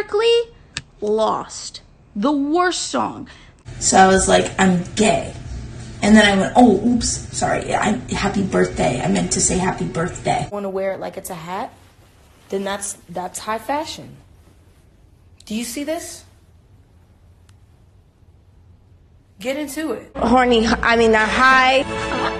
lyrically, Lost. The worst song. So I was like, I'm gay. And then I went, oh, oops, sorry, happy birthday. I meant to say happy birthday. Want to wear it like it's a hat? Then that's high fashion. Do you see this? Get into it. Horny, I mean, not high.